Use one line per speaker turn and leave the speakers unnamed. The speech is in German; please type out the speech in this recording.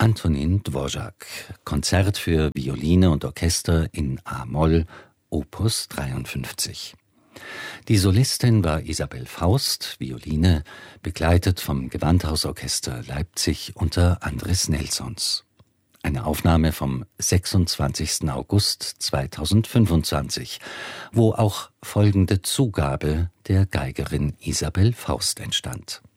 Antonin Dvořák, Konzert für Violine und Orchester in a-Moll, Opus 53. Die Solistin war Isabel Faust, Violine, begleitet vom Gewandhausorchester Leipzig unter Andris Nelsons. Eine Aufnahme vom 26. August 2025, wo auch folgende Zugabe der Geigerin Isabel Faust entstand.